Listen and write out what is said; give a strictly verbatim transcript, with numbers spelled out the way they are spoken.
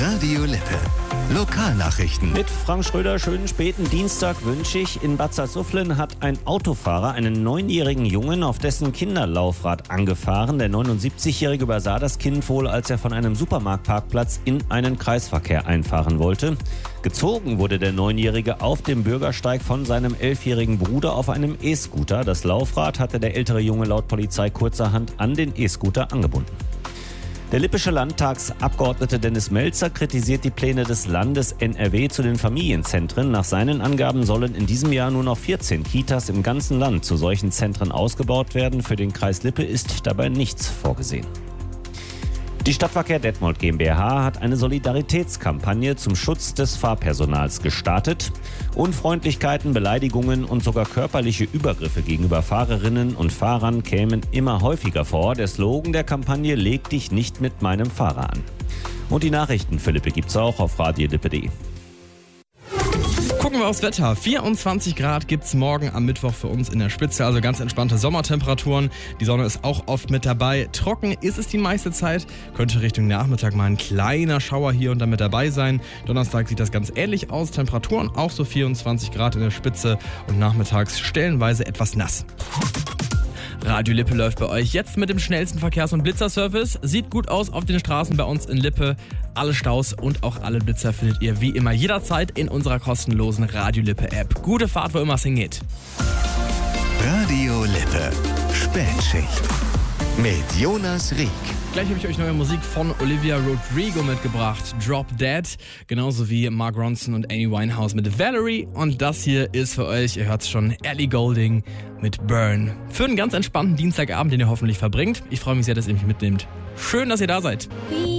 Radio Lippe. Lokalnachrichten. Mit Frank Schröder, schönen späten Dienstag wünsche ich. In Bad Salzuflen hat ein Autofahrer einen neunjährigen Jungen auf dessen Kinderlaufrad angefahren. Der neunundsiebzigjährige übersah das Kind wohl, als er von einem Supermarktparkplatz in einen Kreisverkehr einfahren wollte. Gezogen wurde der Neunjährige auf dem Bürgersteig von seinem elfjährigen Bruder auf einem E-Scooter. Das Laufrad hatte der ältere Junge laut Polizei kurzerhand an den E-Scooter angebunden. Der lippische Landtagsabgeordnete Dennis Melzer kritisiert die Pläne des Landes N R W zu den Familienzentren. Nach seinen Angaben sollen in diesem Jahr nur noch vierzehn Kitas im ganzen Land zu solchen Zentren ausgebaut werden. Für den Kreis Lippe ist dabei nichts vorgesehen. Die Stadtverkehr Detmold GmbH hat eine Solidaritätskampagne zum Schutz des Fahrpersonals gestartet. Unfreundlichkeiten, Beleidigungen und sogar körperliche Übergriffe gegenüber Fahrerinnen und Fahrern kämen immer häufiger vor. Der Slogan der Kampagne: Leg dich nicht mit meinem Fahrer an. Und die Nachrichten für Lippe gibt's auch auf radio lippe punkt de. Gucken wir aufs Wetter. vierundzwanzig Grad gibt's morgen am Mittwoch für uns in der Spitze, also ganz entspannte Sommertemperaturen. Die Sonne ist auch oft mit dabei. Trocken ist es die meiste Zeit. Könnte Richtung Nachmittag mal ein kleiner Schauer hier und da mit dabei sein. Donnerstag sieht das ganz ähnlich aus. Temperaturen auch so vierundzwanzig Grad in der Spitze und nachmittags stellenweise etwas nass. Radio Lippe läuft bei euch jetzt mit dem schnellsten Verkehrs- und Blitzerservice. Sieht gut aus auf den Straßen bei uns in Lippe. Alle Staus und auch alle Blitzer findet ihr wie immer jederzeit in unserer kostenlosen Radio Lippe App. Gute Fahrt, wo immer es hingeht. Radio Lippe. Spätschicht. Mit Jonas Rieck. Gleich habe ich euch neue Musik von Olivia Rodrigo mitgebracht. Drop Dead. Genauso wie Mark Ronson und Amy Winehouse mit Valerie. Und das hier ist für euch, ihr hört es schon, Ellie Goulding mit Burn. Für einen ganz entspannten Dienstagabend, den ihr hoffentlich verbringt. Ich freue mich sehr, dass ihr mich mitnehmt. Schön, dass ihr da seid.